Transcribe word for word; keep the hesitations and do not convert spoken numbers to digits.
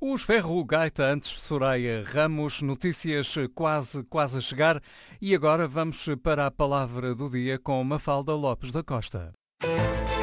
Os Ferro Gaita, antes Soraya Ramos, notícias quase, quase a chegar. E agora vamos para a palavra do dia com Mafalda Lopes da Costa.